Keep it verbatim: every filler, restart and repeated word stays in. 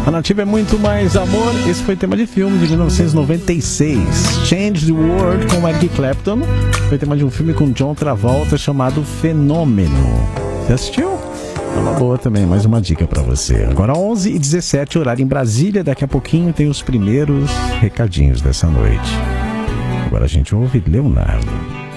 A Nativa é muito mais amor. Esse foi tema de filme de mil novecentos e noventa e seis. Change the World com Eric Clapton. Foi tema de um filme com John Travolta chamado Fenômeno. Você assistiu? É uma boa também, mais uma dica pra você. Agora onze e dezessete, horário em Brasília. Daqui a pouquinho tem os primeiros recadinhos dessa noite. Agora a gente ouve Leonardo.